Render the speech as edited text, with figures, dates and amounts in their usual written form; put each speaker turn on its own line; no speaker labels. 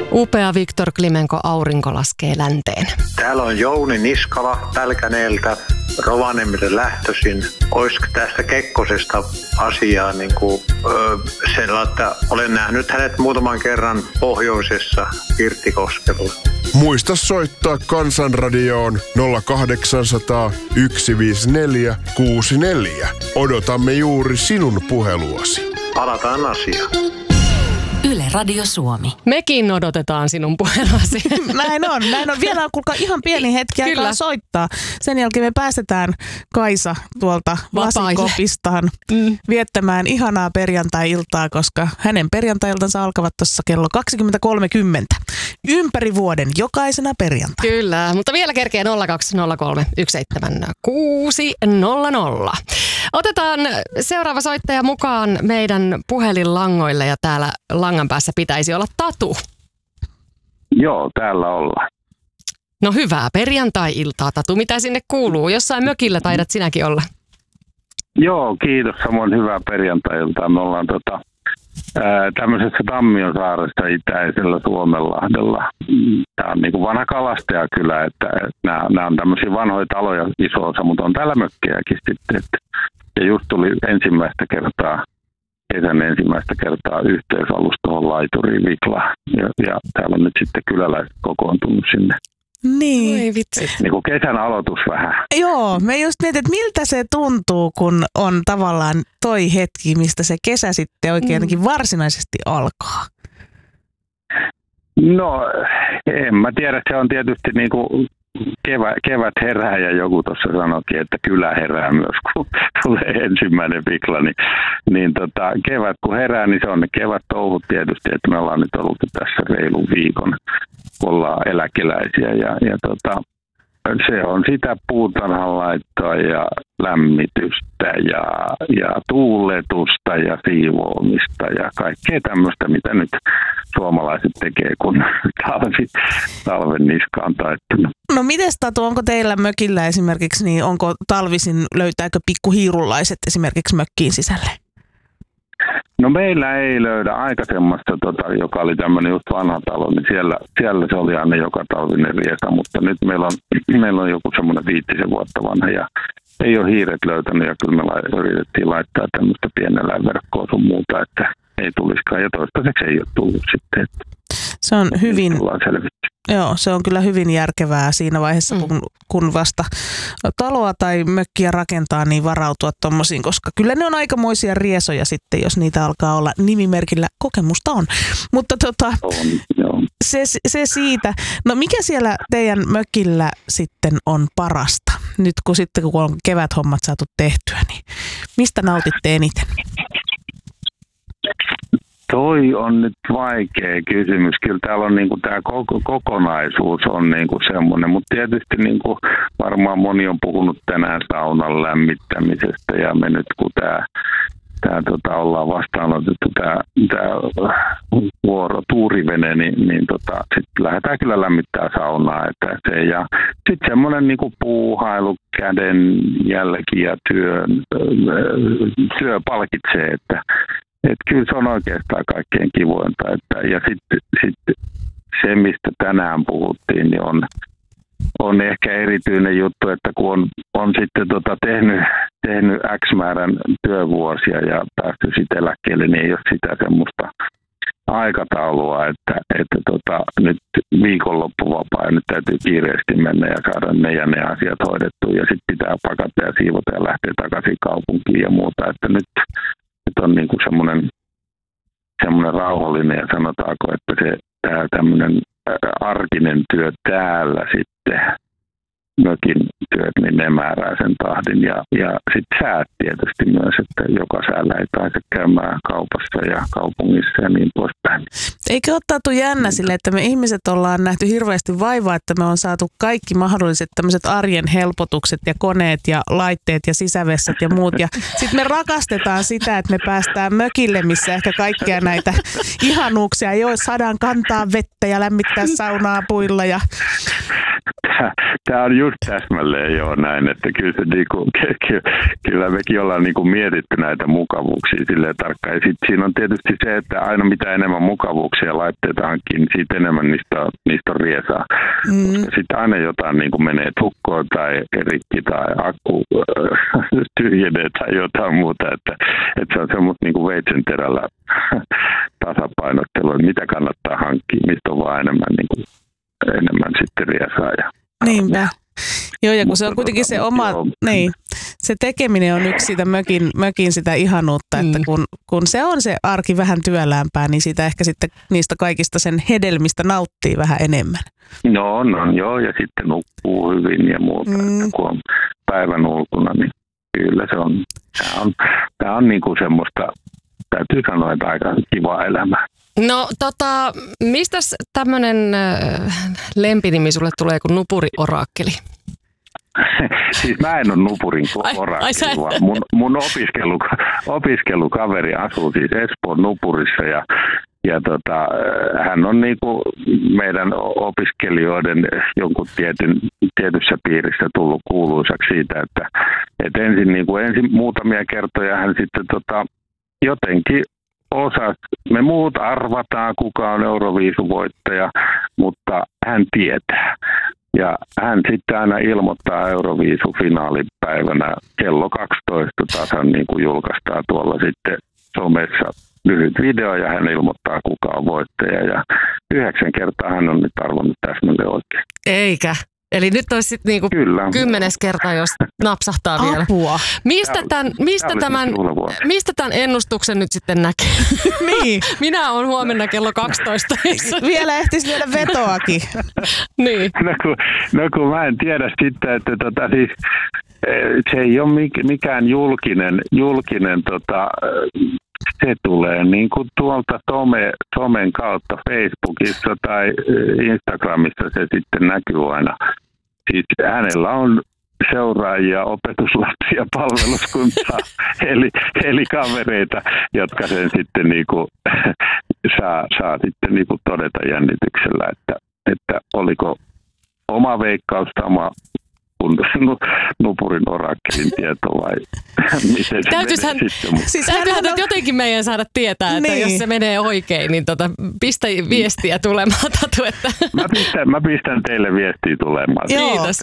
Upea Viktor Klimenko Aurinko laskee länteen.
Täällä on Jouni Niskala Pälkäneeltä, Rovaniemelle lähtöisin. Olisiko tästä Kekkosesta asiaa sellainen, että olen nähnyt hänet muutaman kerran pohjoisessa Pirttikoskella.
Muista soittaa Kansanradioon 0800 154 64. Odotamme juuri sinun puheluasi.
Palataan asiaan.
Yle Radio Suomi.
Mekin odotetaan sinun puheluasi.
Näin on. Vielä on kuulkaa ihan pieni hetki aikaa soittaa. Sen jälkeen me päästetään Kaisa tuolta lasikopistaan viettämään ihanaa perjantai-iltaa, koska hänen perjantai-iltansa alkavat tuossa kello 20.30. Ympäri vuoden, jokaisena perjantai.
Kyllä, mutta vielä kerkeä 0203 17600. Otetaan seuraava soittaja mukaan meidän puhelinlangoille ja täällä langan päässä pitäisi olla Tatu.
Joo, täällä ollaan.
No hyvää perjantai-iltaa, Tatu. Mitä sinne kuuluu? Jossain mökillä taidat sinäkin olla.
Joo, kiitos. Samoin hyvää perjantai-iltaa. Me ollaan tämmöisessä Tammionsaaressa itäisellä Suomenlahdella. Tämä on niin kuin vanha kalastajakylä, että nämä on tämmöisiä vanhoja taloja iso-osa, mutta on täällä mökkejäkin sitten. Ja just tuli kesän ensimmäistä kertaa yhteysalus tuohon laituriin Viklaan. Ja täällä on nyt sitten kyläläiset kokoontunut sinne.
Niin.
Oi vitsi.
Niin kuin kesän aloitus vähän.
Joo, me just mietin, että miltä se tuntuu, kun on tavallaan toi hetki, mistä se kesä sitten oikein varsinaisesti alkaa.
No, en mä tiedä. Se on tietysti niin kuin kevät herää ja joku tuossa sanoikin, että kylä herää myös, kun tulee ensimmäinen Vikla. Niin kevät kun herää, niin se on ne kevät touhut tietysti, että me ollaan nyt ollut tässä reilun viikon, kun ollaan eläkeläisiä ja se on sitä puutarhanlaittoa ja lämmitystä ja tuuletusta ja siivoamista ja kaikkea tämmöistä, mitä nyt suomalaiset tekee, kun talven niska on taittunut.
No mites Tatu, onko teillä mökillä esimerkiksi, niin onko talvisin, löytääkö pikkuhiirulaiset esimerkiksi mökkiin sisälle?
No meillä ei löydä aikaisemmasta, joka oli tämmöinen just vanha talo, niin siellä se oli aina joka talvinen riesa, mutta nyt meillä on joku semmoinen 5 vuotta vanha ja ei ole hiiret löytänyt ja kyllä me yritettiin laittaa tämmöistä pieneläinverkkoa sun muuta, että ei tulisikaan ja toistaiseksi ei ole tullut sitten.
Se on hyvin, joo, se on kyllä hyvin järkevää siinä vaiheessa, kun vasta taloa tai mökkiä rakentaa, niin varautua tommosiin, koska kyllä ne on aikamoisia riesoja sitten, jos niitä alkaa olla nimimerkillä. Kokemusta on. Mutta se siitä. No mikä siellä teidän mökillä sitten on parasta? Nyt kun on keväthommat saatu tehtyä, niin mistä nautitte eniten?
Toi on nyt vaikea kysymys. Kyllä täällä on tämä kokonaisuus on semmoinen, mutta tietysti varmaan moni on puhunut tänään saunan lämmittämisestä ja me nyt kun ollaan vastaanotettu tämä vuoro tuurivene, niin sitten lähdetään kyllä lämmittää saunaa. Ja sitten semmoinen puuhailu, käden jälki ja työ palkitsee, että kyllä se on oikeastaan kaikkein kivointa. Ja sitten se, mistä tänään puhuttiin, niin on ehkä erityinen juttu, että kun on sitten tehnyt X määrän työvuosia ja päästy sitten eläkkeelle, niin ei ole sitä semmoista aikataulua, että nyt viikonloppuvapaa ja nyt täytyy kiireesti mennä ja saada ne ja ne asiat hoidettua ja sitten pitää pakata ja siivota ja lähteä takaisin kaupunkiin ja muuta, että nyt on semmoinen rauhallinen ja sanotaanko, että tämä tämmöinen arkinen työ täällä sitten, mökin työt, niin ne määrää sen tahdin. Ja sitten säät tietysti myös, että joka säällä ei pääse käymään kaupassa ja kaupungissa ja niin poispäin.
Eikö ole Tatu jännä sille, että me ihmiset ollaan nähty hirveästi vaivaa, että me on saatu kaikki mahdolliset tämmöiset arjen helpotukset ja koneet ja laitteet ja sisävessat ja muut. Ja sitten me rakastetaan sitä, että me päästään mökille, missä ehkä kaikkea näitä ihanuuksia ei ole. Saadaan kantaa vettä ja lämmittää saunaa puilla ja...
Tämä on just täsmälleen jo näin, että kyllä mekin ollaan mietitty näitä mukavuuksia silleen tarkkaan. Ja sitten siinä on tietysti se, että aina mitä enemmän mukavuuksia uusia laitteita hankkii, niin siitä enemmän niistä on riesaa. Koska sitten aina jotain niin kuin menee tukkoon tai rikki tai akku tyhjenee tai jotain muuta. Että se on semmoista niin kuin veitsenterällä tasapainottelua, mitä kannattaa hankkia, mistä on vaan enemmän sitten riesaa.
Niinpä. Joo, ja kun se on kuitenkin se oma, niin, se tekeminen on yksi siitä mökin sitä ihanuutta, että kun se on se arki vähän työläämpää, niin siitä ehkä sitten niistä kaikista sen hedelmistä nauttii vähän enemmän.
No on joo, ja sitten nukkuu hyvin ja muuta, että kun on päivän ulkona, niin kyllä se on, tämä on niin kuin semmoista, täytyy sanoa, että aika kiva elämä.
No mistäs tämmöinen lempinimi sulle tulee kuin Nupuri-oraakkeli?
Siis mä en ole Nupurin oraakkeli, vaan mun opiskelukaveri asuu siis Espoon Nupurissa ja hän on niinku meidän opiskelijoiden jonkun tietyssä piirissä tullut kuuluisaksi siitä, että ensin muutamia kertoja hän sitten jotenkin me muut arvataan, kuka on Euroviisuvoittaja, mutta hän tietää. Ja hän sitten aina ilmoittaa Euroviisufinaalipäivänä kello 12 tasan, niin kuin julkaistaan tuolla sitten somessa lyhyt video, ja hän ilmoittaa, kuka on voittaja. Ja 9 kertaa hän on nyt arvonnut täsmälleen oikein.
Eikä. Eli nyt olisi sitten niinku 10. kerta, jos napsahtaa vielä.
Apua.
Mistä tämän ennustuksen nyt sitten näkee?
Niin.
Minä olen huomenna kello 12.
Vielä ehtisi lyödä vetoakin.
Niin.
No kun mä en tiedä sitten, että siis se ei ole mikään julkinen se tulee niin kuin tuolta somen kautta Facebookissa tai Instagramissa se sitten näkyy aina. Siis hänellä on seuraajia, opetuslapsia, palveluskuntaa, eli kavereita, jotka sen sitten niinku saa sitten niinku todeta jännityksellä, että oliko oma veikkaus sama kuin Nupurin oraakkelin tieto vai miten se menee sitten.
Siis täytyyhän jotenkin meidän saada tietää, että jos se menee oikein, niin pistä viestiä tulemaan, Tatu. Että
Mä pistän teille viestiä tulemaan.
Kiitos.